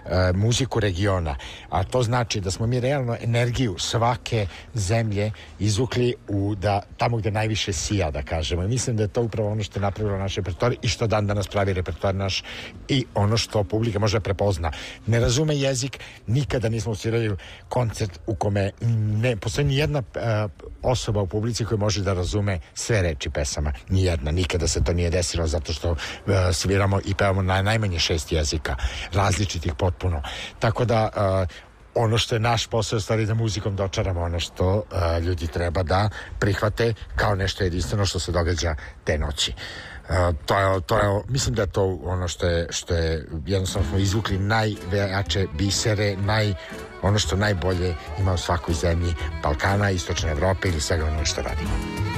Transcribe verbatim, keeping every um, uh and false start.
muziku regiona, a to znači da smo mi realno energiju svake zemlje izvukli u da tamo gde najviše sija, da kažemo. I mislim da je to upravo ono što je napravilo naš repertoar i što dan danas pravi repertoar naš i ono što publika može prepozna. Ne razume jezik, nikada nismo svirali koncert u kome ne postoji ni jedna uh, osoba u publici koja može da razume sve reči pesama. Nijedna, nikada se to nije desilo zato što uh, sviramo i pevamo na najmanje šest jezika, različitih potpuno. Tako da uh, ono što je naš posao je stvari da muzikom dočaramo ono što uh, ljudi treba da prihvate kao nešto jedinstveno što se događa te noći. Uh, to je, to je, mislim da je to ono što je, što je jednostavno smo izvukli najvejače bisere, naj, ono što najbolje ima u svakoj zemlji Balkana, Istočne Evrope ili svega ono što radimo.